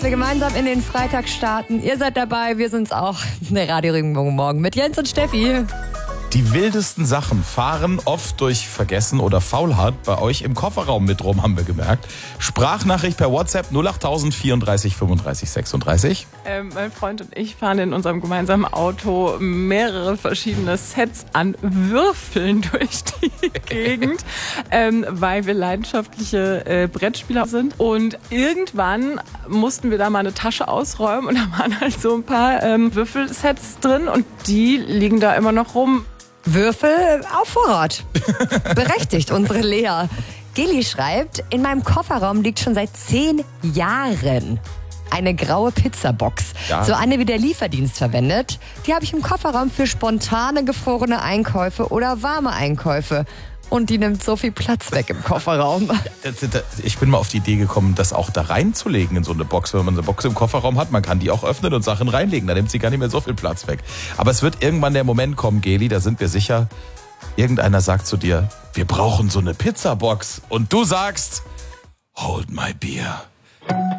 Wir gemeinsam in den Freitag starten. Ihr seid dabei, wir sind's auch. Eine Radio-Regenbogen morgen mit Jens und Steffi. Die wildesten Sachen fahren oft durch Vergessen oder Faulheit bei euch im Kofferraum mit rum, haben wir gemerkt. Sprachnachricht per WhatsApp 08000 34 35 36. Mein Freund und ich fahren in unserem gemeinsamen Auto mehrere verschiedene Sets an Würfeln durch die Gegend, weil wir leidenschaftliche Brettspieler sind. Und irgendwann mussten wir da mal eine Tasche ausräumen und da waren halt so ein paar Würfelsets drin und die liegen da immer noch rum. Würfel auf Vorrat. Berechtigt, unsere Lea. Geli schreibt, in meinem Kofferraum liegt schon seit 10 Jahren eine graue Pizzabox. Ja. So eine wie der Lieferdienst verwendet. Die habe ich im Kofferraum für spontane gefrorene Einkäufe oder warme Einkäufe. Und die nimmt so viel Platz weg im Kofferraum. Ich bin mal auf die Idee gekommen, das auch da reinzulegen in so eine Box. Wenn man eine Box im Kofferraum hat, man kann die auch öffnen und Sachen reinlegen. Da nimmt sie gar nicht mehr so viel Platz weg. Aber es wird irgendwann der Moment kommen, Geli, da sind wir sicher, irgendeiner sagt zu dir, wir brauchen so eine Pizzabox. Und du sagst, hold my beer.